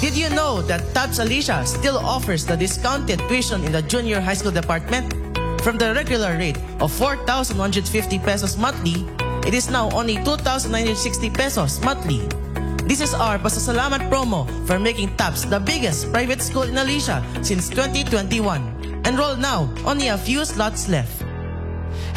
Did you know that TAPS Alicia still offers the discounted tuition in the junior high school department? From the regular rate of 4,150 pesos monthly, it is now only 2,960 pesos monthly. This is our pasasalamat promo for making TAPS the biggest private school in Alicia since 2021. Enroll now, only a few slots left.